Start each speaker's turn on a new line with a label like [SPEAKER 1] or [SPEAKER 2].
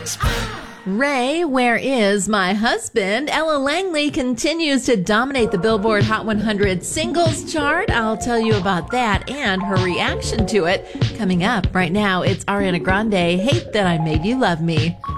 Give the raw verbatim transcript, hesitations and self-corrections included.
[SPEAKER 1] Ray, where is my husband? Ella Langley continues to dominate the Billboard Hot one hundred singles chart. I'll tell you about that and her reaction to it coming up right now. It's Ariana Grande, Hate That I Made You Love Me.